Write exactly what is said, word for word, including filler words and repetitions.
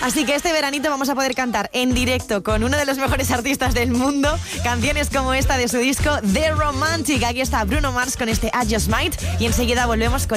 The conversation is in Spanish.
Así que este veranito vamos a poder cantar en directo con uno de los mejores artistas del mundo canciones como esta de su disco The Romantic. Aquí está Bruno Mars con este I Just Might y enseguida volvemos con